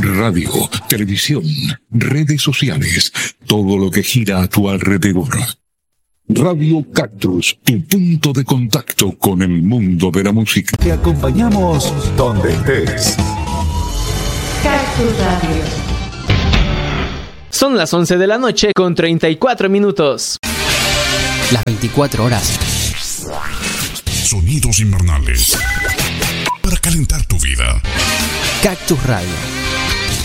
radio, televisión, redes sociales, todo lo que gira a tu alrededor. Radio Cactus, tu punto de contacto con el mundo de la música. Te acompañamos donde estés. Cactus Radio. Son las 11 de la noche con 34 minutos. Las 24 horas. Sonidos invernales para calentar tu vida. Cactus Radio.